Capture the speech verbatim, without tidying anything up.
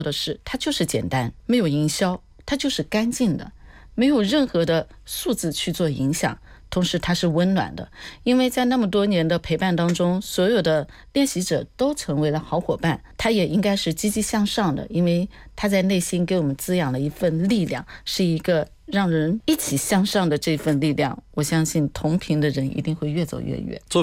的是它就是简单，没有营销，它就是干净的，没有任何的数字去做影响，同时它是温暖的。因为在那么多年的陪伴当中，所有的练习者都成为了好伙伴，他也应该是积极向上的，因为他在内心给我们滋养了一份力量，是一个让人一起向上的这份力量。我相信同频的人一定会越走越远。